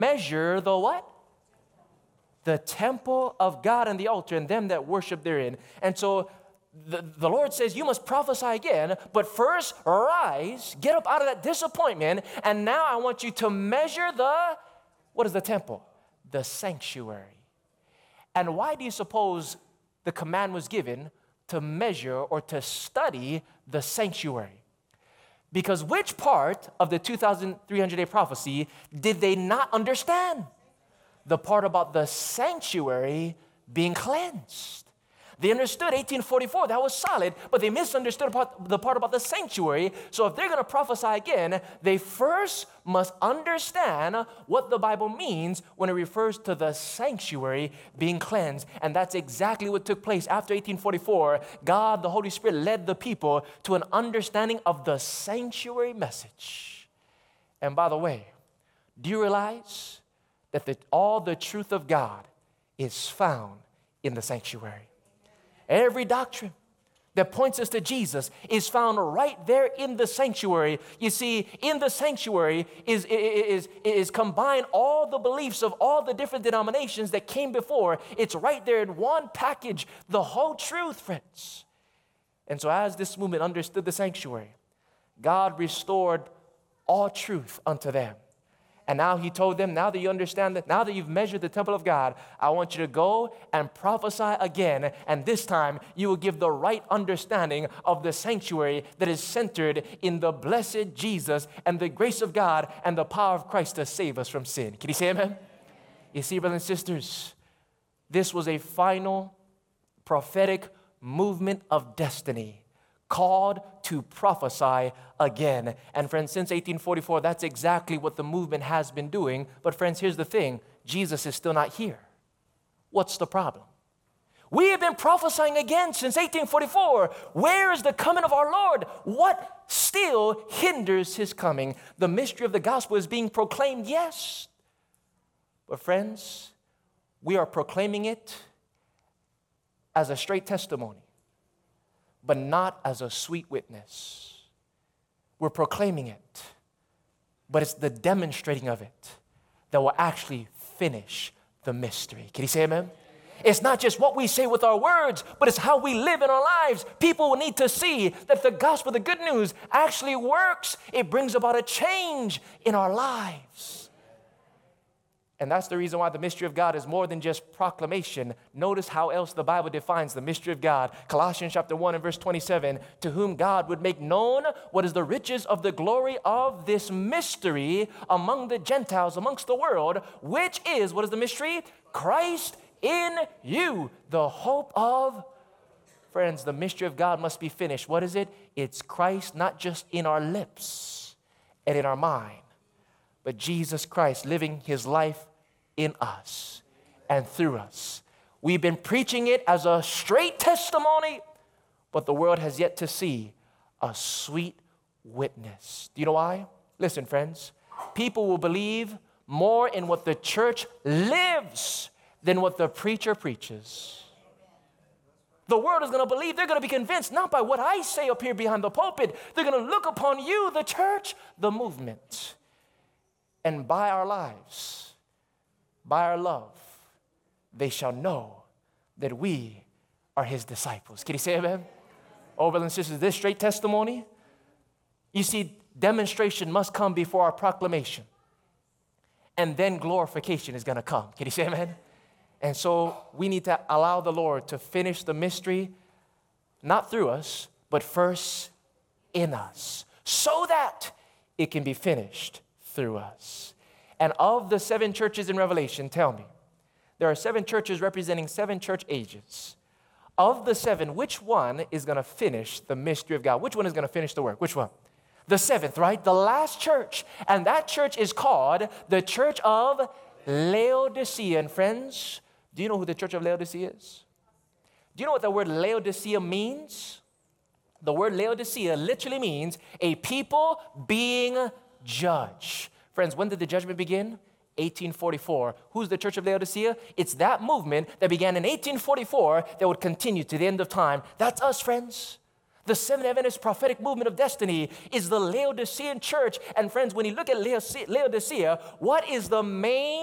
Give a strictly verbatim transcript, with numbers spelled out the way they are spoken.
measure the what? The temple of God and the altar and them that worship therein. And so the, the Lord says, you must prophesy again, but first rise, get up out of that disappointment, and now I want you to measure the, what is the temple? The sanctuary. And why do you suppose the command was given to measure or to study the sanctuary? Because which part of the two thousand three hundred day prophecy did they not understand? The part about the sanctuary being cleansed. They understood eighteen forty-four, that was solid, but they misunderstood about the part about the sanctuary. So if they're going to prophesy again, they first must understand what the Bible means when it refers to the sanctuary being cleansed. And that's exactly what took place after eighteen forty-four. God, the Holy Spirit, led the people to an understanding of the sanctuary message. And by the way, do you realize that the, all the truth of God is found in the sanctuary? Every doctrine that points us to Jesus is found right there in the sanctuary. You see, in the sanctuary is, is, is combined all the beliefs of all the different denominations that came before. It's right there in one package, the whole truth, friends. And so as this movement understood the sanctuary, God restored all truth unto them. And now he told them, now that you understand that, now that you've measured the temple of God, I want you to go and prophesy again. And this time you will give the right understanding of the sanctuary that is centered in the blessed Jesus and the grace of God and the power of Christ to save us from sin. Can you say amen? You see, brothers and sisters, this was a final prophetic movement of destiny, called to prophesy again. And friends, since eighteen forty-four, that's exactly what the movement has been doing. But friends, here's the thing. Jesus is still not here. What's the problem? We have been prophesying again since eighteen forty-four. Where is the coming of our Lord? What still hinders his coming? The mystery of the gospel is being proclaimed, yes. But friends, we are proclaiming it as a straight testimony, but not as a sweet witness. We're proclaiming it, but it's the demonstrating of it that will actually finish the mystery. Can you say amen? It's not just what we say with our words, but it's how we live in our lives. People will need to see that the gospel, the good news, actually works. It brings about a change in our lives. And that's the reason why the mystery of God is more than just proclamation. Notice how else the Bible defines the mystery of God. Colossians chapter one and verse twenty-seven, to whom God would make known what is the riches of the glory of this mystery among the Gentiles, amongst the world, which is, what is the mystery? Christ in you, the hope of, friends, the mystery of God must be finished. What is it? It's Christ not just in our lips and in our mind, but Jesus Christ living his life in us and through us. We've been preaching it as a straight testimony, but the world has yet to see a sweet witness. Do you know why? Listen, friends, people will believe more in what the church lives than what the preacher preaches. The world is going to believe, they're going to be convinced not by what I say up here behind the pulpit. They're going to look upon you, the church, the movement. And by our lives, by our love, they shall know that we are his disciples. Can you say amen? Oh, brothers and sisters, this straight testimony, you see, demonstration must come before our proclamation. And then glorification is going to come. Can you say amen? And so we need to allow the Lord to finish the mystery, not through us, but first in us, so that it can be finished through us. And of the seven churches in Revelation, tell me, there are seven churches representing seven church ages. Of the seven, which one is going to finish the mystery of God? Which one is going to finish the work? Which one? The seventh, right? The last church. And that church is called the Church of Laodicea. And friends, do you know who the Church of Laodicea is? Do you know what the word Laodicea means? The word Laodicea literally means a people being judged. Friends, when did the judgment begin? eighteen forty-four. Who's the Church of Laodicea? It's that movement that began in eighteen forty-four that would continue to the end of time. That's us, friends. The Seventh Adventist prophetic movement of destiny is the Laodicean church. And friends, when you look at Laodicea, what is the main